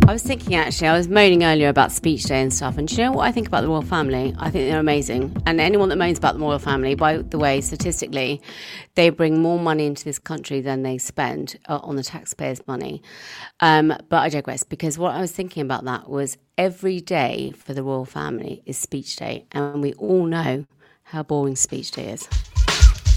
I was thinking, actually, I was moaning earlier about speech day and stuff, and do you know what I think about the royal family? I think they're amazing. And anyone that moans about the royal family, by the way, statistically, they bring more money into this country than they spend on the taxpayers' money. But I digress, because what I was thinking about that was every day for the royal family is speech day, and we all know how boring speech day is.